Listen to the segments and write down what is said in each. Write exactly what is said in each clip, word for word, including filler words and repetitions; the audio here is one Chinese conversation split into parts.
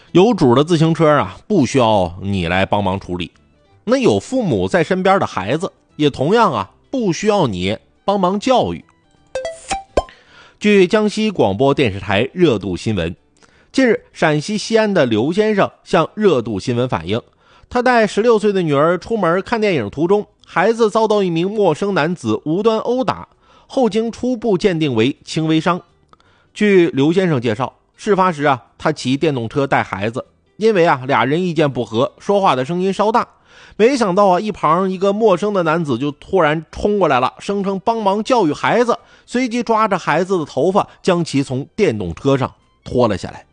有主的自行车啊，不需要你来帮忙处理。那有父母在身边的孩子，也同样啊，不需要你帮忙教育。据江西广播电视台热度新闻，近日陕西西安的刘先生向热度新闻反映，他带十六岁的女儿出门看电影途中，孩子遭到一名陌生男子无端殴打，后经初步鉴定为轻微伤。据刘先生介绍，事发时啊，他骑电动车带孩子，因为啊俩人意见不合，说话的声音稍大，没想到啊一旁一个陌生的男子就突然冲过来了，声称帮忙教育孩子，随即抓着孩子的头发将其从电动车上拖了下来。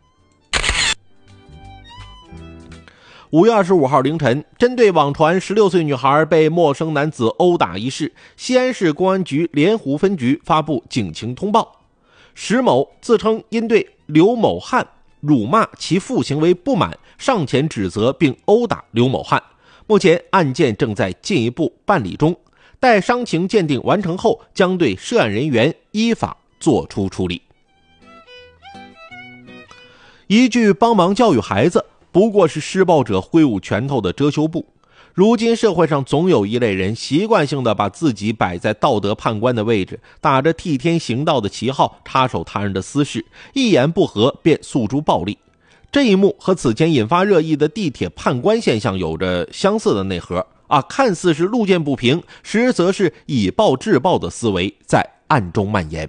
五月二十五号凌晨，针对网传十六岁女孩被陌生男子殴打一事，西安市公安局莲湖分局发布警情通报。石某自称因对刘某汉辱骂其父行为不满，上前指责并殴打刘某汉。目前案件正在进一步办理中，待伤情鉴定完成后，将对涉案人员依法作出处理。一句帮忙教育孩子，不过是施暴者挥舞拳头的遮羞布。如今社会上总有一类人习惯性的把自己摆在道德判官的位置，打着替天行道的旗号插手他人的私事，一言不合便诉诸暴力。这一幕和此前引发热议的地铁判官现象有着相似的内核啊，看似是路见不平，实则是以暴制暴的思维在暗中蔓延。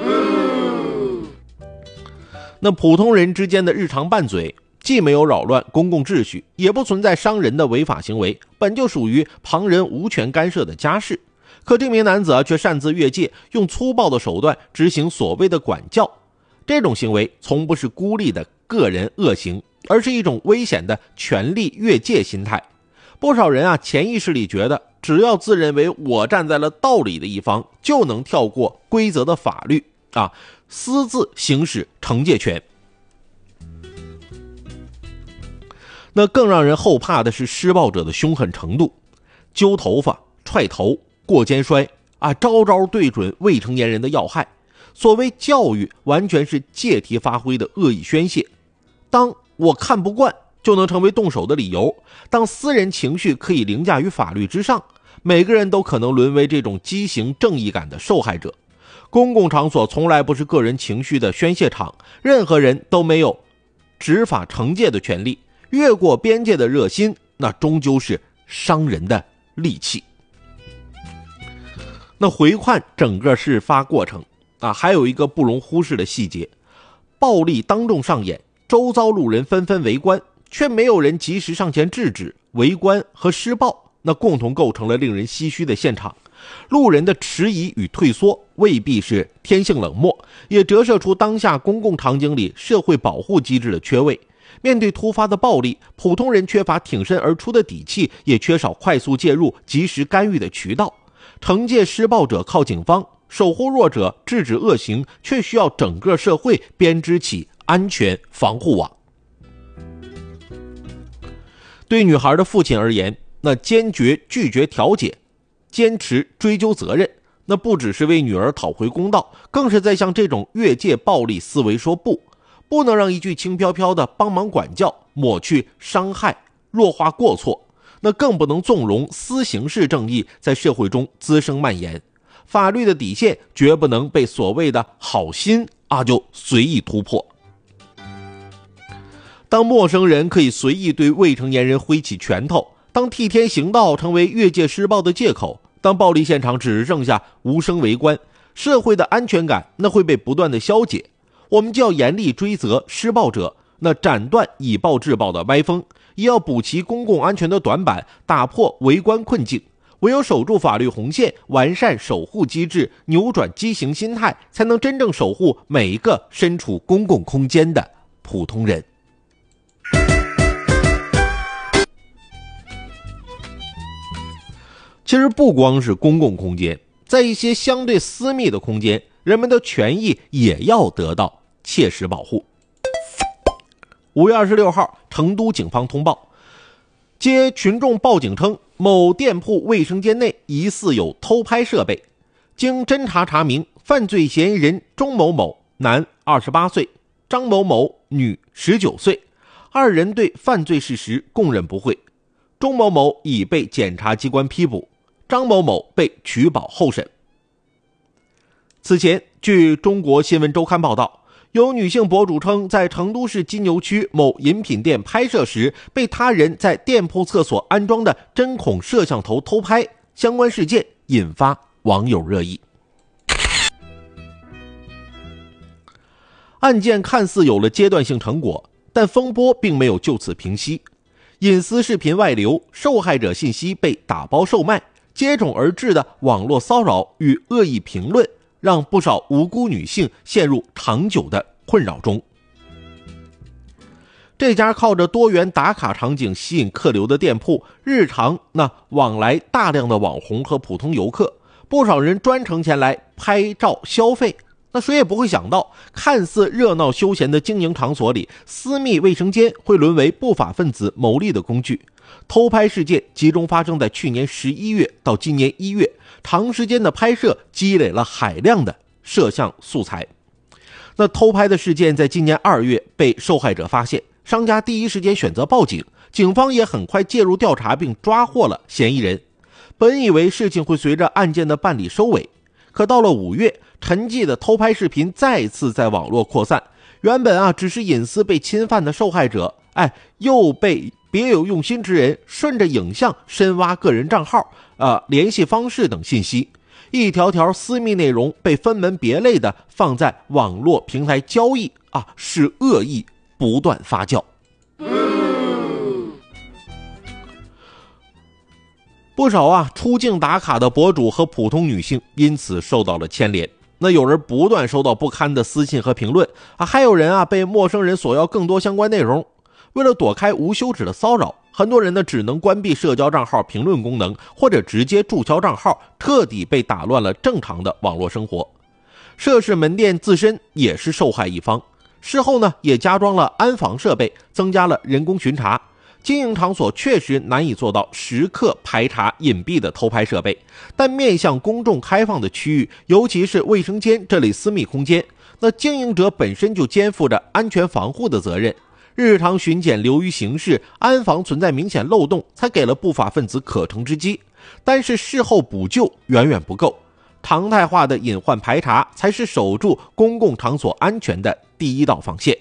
那普通人之间的日常拌嘴，既没有扰乱公共秩序，也不存在伤人的违法行为，本就属于旁人无权干涉的家事。可这名男子啊，却擅自越界，用粗暴的手段执行所谓的管教。这种行为从不是孤立的个人恶行，而是一种危险的权力越界心态。不少人啊，潜意识里觉得，只要自认为我站在了道理的一方，就能跳过规则的法律啊，私自行使惩戒权。那更让人后怕的是施暴者的凶狠程度，揪头发、踹头、过肩摔啊，招招对准未成年人的要害。所谓教育，完全是借题发挥的恶意宣泄。当我看不惯就能成为动手的理由，当私人情绪可以凌驾于法律之上，每个人都可能沦为这种畸形正义感的受害者。公共场所从来不是个人情绪的宣泄场，任何人都没有执法惩戒的权利。越过边界的热心，那终究是伤人的利器。那回看整个事发过程啊，还有一个不容忽视的细节，暴力当众上演，周遭路人纷纷围观，却没有人及时上前制止。围观和施暴，那共同构成了令人唏嘘的现场。路人的迟疑与退缩未必是天性冷漠，也折射出当下公共场景里社会保护机制的缺位。面对突发的暴力，普通人缺乏挺身而出的底气，也缺少快速介入、及时干预的渠道。惩戒施暴者靠警方，守护弱者、制止恶行，却需要整个社会编织起安全防护网。对女孩的父亲而言，那坚决拒绝调解，坚持追究责任，那不只是为女儿讨回公道，更是在向这种越界暴力思维说不。不能让一句轻飘飘的帮忙管教抹去伤害、弱化过错，那更不能纵容私刑式正义在社会中滋生蔓延。法律的底线绝不能被所谓的好心啊就随意突破。当陌生人可以随意对未成年人挥起拳头，当替天行道成为越界施暴的借口，当暴力现场只剩下无声围观，社会的安全感那会被不断的消解。我们就要严厉追责施暴者，那斩断以暴制暴的歪风，也要补齐公共安全的短板，打破围观困境。唯有守住法律红线，完善守护机制，扭转畸形心态，才能真正守护每一个身处公共空间的普通人。其实不光是公共空间，在一些相对私密的空间，人们的权益也要得到切实保护。五月二十六号，成都警方通报，接群众报警称某店铺卫生间内疑似有偷拍设备。经侦查查明，犯罪嫌疑人钟某某，男二十八岁，张某某，女十九岁。 二人对犯罪事实供认不讳。钟某某已被检察机关批捕，张某某被取保候审。此前，据中国新闻周刊报道，有女性博主称，在成都市金牛区某饮品店拍摄时，被他人在店铺厕所安装的针孔摄像头偷拍，相关事件引发网友热议。案件看似有了阶段性成果，但风波并没有就此平息。隐私视频外流，受害者信息被打包售卖，接踵而至的网络骚扰与恶意评论，让不少无辜女性陷入长久的困扰中。这家靠着多元打卡场景吸引客流的店铺，日常那往来大量的网红和普通游客，不少人专程前来拍照消费。那谁也不会想到，看似热闹休闲的经营场所里，私密卫生间会沦为不法分子牟利的工具。偷拍事件集中发生在去年十一月到今年一月，长时间的拍摄积累了海量的摄像素材。那偷拍的事件在今年二月被受害者发现，商家第一时间选择报警，警方也很快介入调查并抓获了嫌疑人。本以为事情会随着案件的办理收尾，可到了五月，沉寂的偷拍视频再次在网络扩散。原本啊只是隐私被侵犯的受害者，哎，又被别有用心之人顺着影像深挖个人账号、呃联系方式等信息，一条条私密内容被分门别类的放在网络平台交易啊，使恶意不断发酵。不少啊出境打卡的博主和普通女性因此受到了牵连。那有人不断收到不堪的私信和评论啊，还有人啊被陌生人索要更多相关内容。为了躲开无休止的骚扰，很多人呢只能关闭社交账号评论功能，或者直接注销账号，彻底被打乱了正常的网络生活。涉事门店自身也是受害一方，事后呢也加装了安防设备，增加了人工巡查。经营场所确实难以做到时刻排查隐蔽的偷拍设备，但面向公众开放的区域，尤其是卫生间这类私密空间，那经营者本身就肩负着安全防护的责任。日常巡检流于形式，安防存在明显漏洞，才给了不法分子可乘之机。但是事后补救远远不够，常态化的隐患排查才是守住公共场所安全的第一道防线。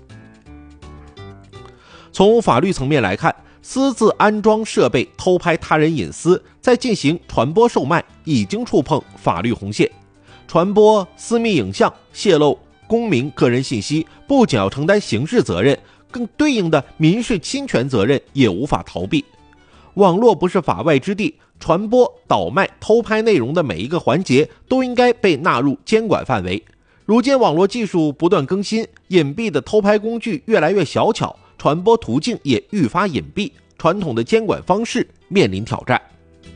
从法律层面来看，私自安装设备偷拍他人隐私，再进行传播售卖，已经触碰法律红线。传播私密影像、泄露公民个人信息，不仅要承担刑事责任，更对应的民事侵权责任也无法逃避。网络不是法外之地，传播、倒卖、偷拍内容的每一个环节都应该被纳入监管范围。如今网络技术不断更新，隐蔽的偷拍工具越来越小巧，传播途径也愈发隐蔽，传统的监管方式面临挑战。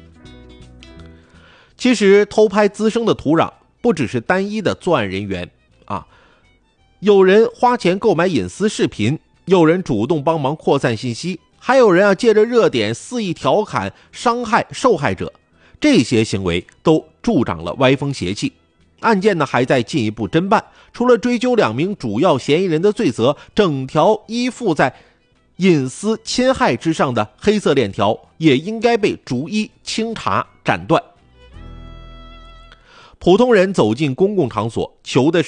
其实偷拍滋生的土壤不只是单一的作案人员啊，有人花钱购买隐私视频，有人主动帮忙扩散信息，还有人啊借着热点肆意调侃伤害受害者，这些行为都助长了歪风邪气。案件呢还在进一步侦办，除了追究两名主要嫌疑人的罪责，整条依附在隐私侵害之上的黑色链条也应该被逐一清查斩断。普通人走进公共场所，求的是